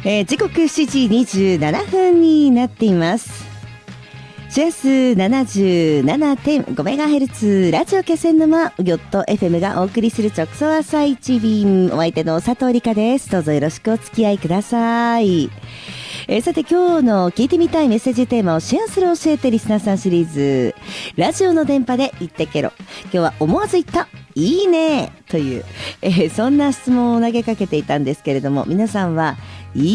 時刻7時27分になっています。シェアス 77.5MHz ラジオ気仙沼ギョット FM がお送りする直送朝一便、お相手の佐藤理香です。どうぞよろしくお付き合いください。さて今日の聞いてみたいメッセージテーマをシェアする教えてリスナーさんシリーズ、ラジオの電波で言ってけろ。今日は思わず言ったいいねという、そんな質問を投げかけていたんですけれども、皆さんはいい